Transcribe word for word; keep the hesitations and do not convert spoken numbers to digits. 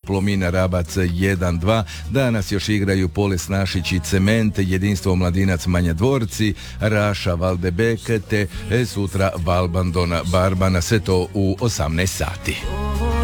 Plomina Rabac jedan dva. Danas još igraju Poles Našić i Cement, Jedinstvo Mladinac Manja Dvorci, Raša Valdebek te sutra Valbandona Barbana, sve to u osamnaest sati.